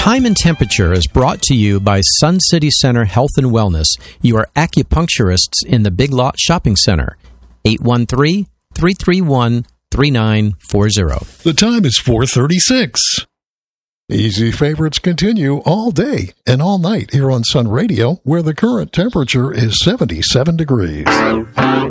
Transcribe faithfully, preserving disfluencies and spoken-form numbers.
Time and Temperature is brought to you by Sun City Center Health and Wellness, your acupuncturists in the Big Lot Shopping Center. eight one three, three three one, three nine four zero. The time is four thirty-six. Easy favorites continue all day and all night here on Sun Radio, where the current temperature is seventy-seven degrees.